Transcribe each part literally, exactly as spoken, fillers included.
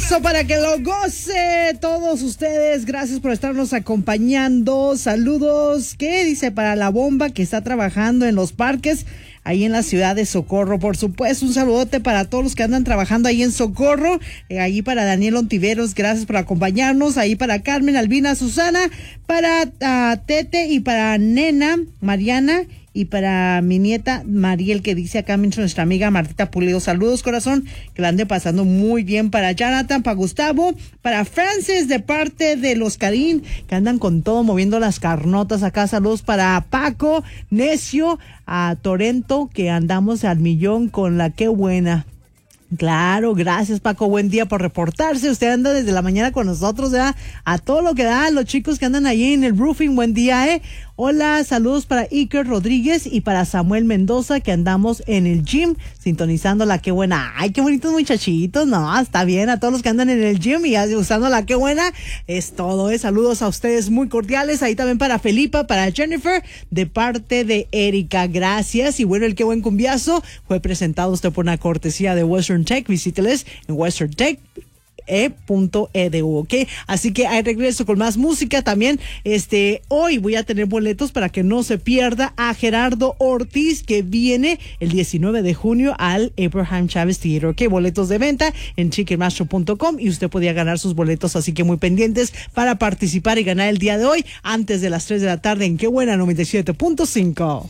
Eso, para que lo goce todos ustedes. Gracias por estarnos acompañando. Saludos, ¿qué dice? Para la bomba que está trabajando en los parques ahí en la ciudad de Socorro, por supuesto. Un saludote para todos los que andan trabajando ahí en Socorro, eh, ahí para Daniel Ontiveros, gracias por acompañarnos, ahí para Carmen, Albina, Susana, para uh, Tete y para Nena, Mariana, y para mi nieta Mariel, que dice acá nuestra amiga Martita Pulido. Saludos, corazón, que la ande pasando muy bien. Para Jonathan, para Gustavo, para Francis, de parte de los Karim, que andan con todo, moviendo las carnotas acá. Saludos para Paco, Necio, a Torento, que andamos al millón con la Qué Buena. Claro, gracias, Paco, buen día por reportarse. Usted anda desde la mañana con nosotros, ¿verdad? A todo lo que da, los chicos que andan ahí en el roofing, buen día, ¿eh? Hola, saludos para Iker Rodríguez y para Samuel Mendoza, que andamos en el gym sintonizando la Qué Buena. Ay, qué bonitos muchachitos, no, está bien. A todos los que andan en el gym y usando la Qué Buena, es todo, ¿eh? Saludos a ustedes muy cordiales. Ahí también para Felipa, para Jennifer, de parte de Erika, gracias. Y bueno, el Qué Buen Cumbiazo fue presentado usted por una cortesía de Western Tech. Visíteles en Western Tech E punto E D U, ¿ok? Así que hay regreso con más música también. Este, hoy voy a tener boletos para que no se pierda a Gerardo Ortiz, que viene el diecinueve de junio al Abraham Chávez Theater, ¿ok? Boletos de venta en ticketmaster punto com y usted podía ganar sus boletos, así que muy pendientes para participar y ganar el día de hoy antes de las tres de la tarde en Qué Buena noventa y siete punto cinco.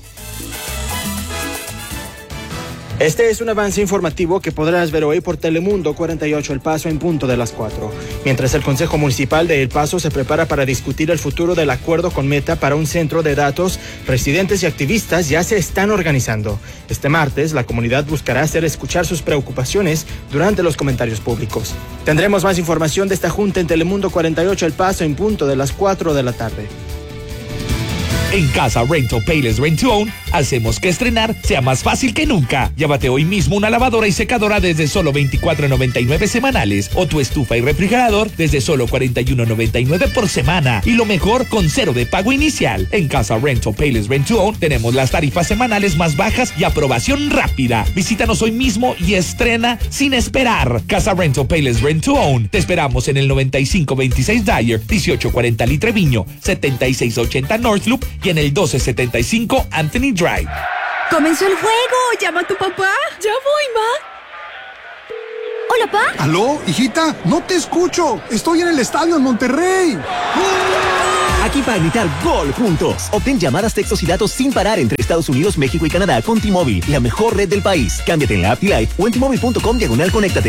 Este es un avance informativo que podrás ver hoy por Telemundo cuarenta y ocho El Paso en punto de las cuatro. Mientras el Consejo Municipal de El Paso se prepara para discutir el futuro del acuerdo con Meta para un centro de datos, residentes y activistas ya se están organizando. Este martes, la comunidad buscará hacer escuchar sus preocupaciones durante los comentarios públicos. Tendremos más información de esta junta en Telemundo cuarenta y ocho El Paso en punto de las cuatro de la tarde. En Casa Rental Payless Rent to Own, hacemos que estrenar sea más fácil que nunca. Llévate hoy mismo una lavadora y secadora desde solo veinticuatro noventa y nueve semanales, o tu estufa y refrigerador desde solo cuarenta y uno noventa y nueve por semana. Y lo mejor, con cero de pago inicial. En Casa Rental Payless Rent to Own tenemos las tarifas semanales más bajas y aprobación rápida. Visítanos hoy mismo y estrena sin esperar. Casa Rental Payless Rent to Own. Te esperamos en el noventa y cinco veintiséis Dyer, dieciocho cuarenta Litre Viño, setenta y seis ochenta North Loop y en el doce setenta y cinco Anthony Drive. ¡Comenzó el juego! ¡Llama a tu papá! ¡Ya voy, ma! ¿Hola, pa? ¿Aló, hijita? No te escucho. Estoy en el estadio en Monterrey. Aquí para gritar gol juntos. Obtén llamadas, textos y datos sin parar entre Estados Unidos, México y Canadá con T-Mobile, la mejor red del país. Cámbiate en la app T-Life o en T Mobile punto com diagonal conéctate.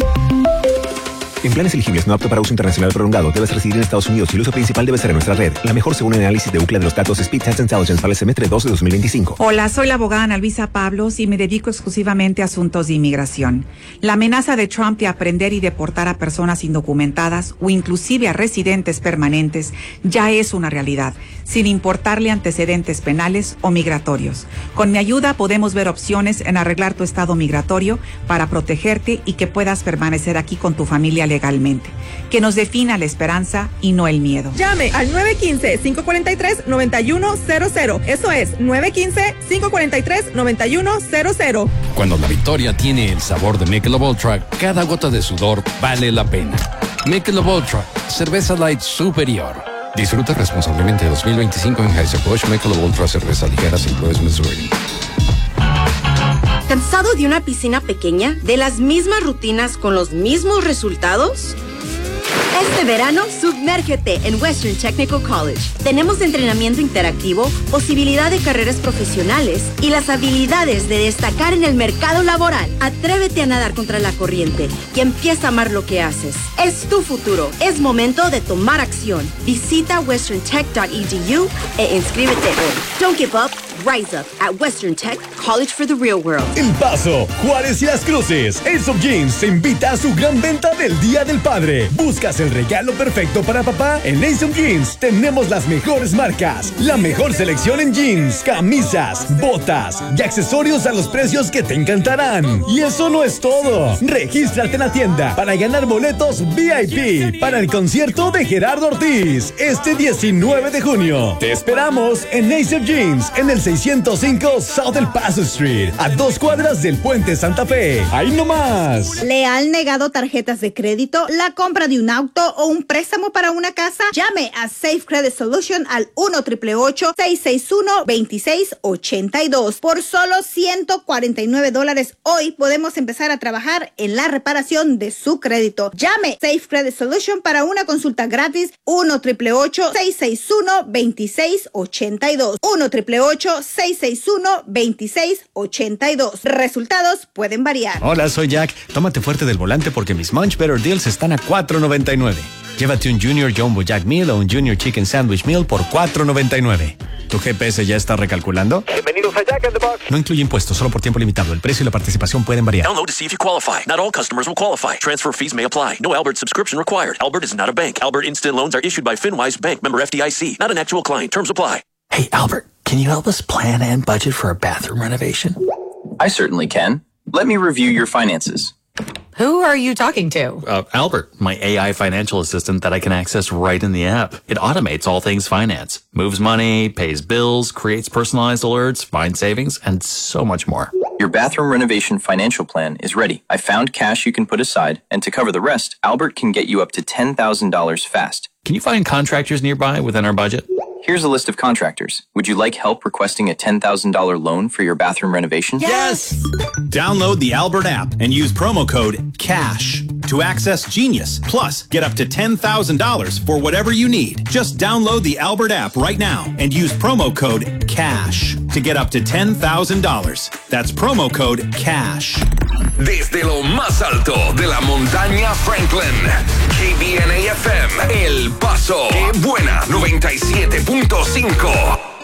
En planes elegibles no apto para uso internacional prolongado, debes residir en Estados Unidos y el uso principal debe ser en nuestra red. La mejor según el análisis de UCLA de los datos Speed Test Intelligence para el semestre dos de dos mil veinticinco. Hola, soy la abogada Ana Luisa Pablos y me dedico exclusivamente a asuntos de inmigración. La amenaza de Trump de aprender y deportar a personas indocumentadas o inclusive a residentes permanentes ya es una realidad, sin importarle antecedentes penales o migratorios. Con mi ayuda podemos ver opciones en arreglar tu estado migratorio para protegerte y que puedas permanecer aquí con tu familia legalmente. Que nos defina la esperanza y no el miedo. Llame al nueve uno cinco, cinco cuatro tres, nueve uno cero cero. Eso es nueve uno cinco, cinco cuatro tres, nueve uno cero cero. Cuando la victoria tiene el sabor de Michelob Ultra, cada gota de sudor vale la pena. Michelob Ultra, cerveza light superior. Disfruta responsablemente dos mil veinticinco en Anheuser-Busch Michelob Ultra, cerveza ligera, Saint Louis, Missouri. ¿Cansado de una piscina pequeña? ¿De las mismas rutinas con los mismos resultados? Este verano, sumérgete en Western Technical College. Tenemos entrenamiento interactivo, posibilidad de carreras profesionales y las habilidades de destacar en el mercado laboral. Atrévete a nadar contra la corriente y empieza a amar lo que haces. Es tu futuro. Es momento de tomar acción. Visita western tech punto e d u e inscríbete hoy. Don't give up. Rise up at Western Tech College for the Real World. El Paso, Juárez y Las Cruces. Ace of Jeans te invita a su gran venta del Día del Padre. ¿Buscas el regalo perfecto para papá? En Ace of Jeans tenemos las mejores marcas, la mejor selección en jeans, camisas, botas y accesorios a los precios que te encantarán. Y eso no es todo. Regístrate en la tienda para ganar boletos V I P para el concierto de Gerardo Ortiz este diecinueve de junio. Te esperamos en Ace of Jeans en el seis seiscientos cinco South El Paso Street, a dos cuadras del Puente Santa Fe. ¡Ahí nomás! ¿Le han negado tarjetas de crédito, la compra de un auto o un préstamo para una casa? Llame a Safe Credit Solution al uno ocho ocho ocho, seis seis uno, dos seis ocho dos. Por solo ciento cuarenta y nueve dólares hoy podemos empezar a trabajar en la reparación de su crédito. Llame Safe Credit Solution para una consulta gratis. uno ocho ocho ocho, seis seis uno, dos seis ocho dos. uno ocho ocho ocho, seis seis uno, dos seis ocho dos. Resultados pueden variar. Hola, soy Jack. Tómate fuerte del volante porque mis Munch Better Deals están a cuatro noventa y nueve. Llévate un Junior Jumbo Jack Meal o un Junior Chicken Sandwich Meal por cuatro noventa y nueve. ¿Tu G P S ya está recalculando? Bienvenidos a Jack in the Box. No incluye impuestos, solo por tiempo limitado. El precio y la participación pueden variar. Download to see if you qualify. Not all customers will qualify. Transfer fees may apply. No Albert subscription required. Albert is not a bank. Albert Instant Loans are issued by FinWise Bank, member F D I C. Not an actual client. Terms apply. Hey, Albert, can you help us plan and budget for a bathroom renovation? I certainly can. Let me review your finances. Who are you talking to? Uh, Albert, my A I financial assistant that I can access right in the app. It automates all things finance, moves money, pays bills, creates personalized alerts, finds savings, and so much more. Your bathroom renovation financial plan is ready. I found cash you can put aside, and to cover the rest, Albert can get you up to ten thousand dollars fast. Can you find contractors nearby within our budget? Here's a list of contractors. Would you like help requesting a ten thousand dollars loan for your bathroom renovation? Yes! Download the Albert app and use promo code CASH to access Genius. Plus, get up to ten thousand dollars for whatever you need. Just download the Albert app right now and use promo code CASH to get up to ten thousand dollars. That's promo code CASH. Desde lo más alto de la montaña Franklin, K B N A F M, El Paso. ¡Qué buena! noventa y siete punto cinco.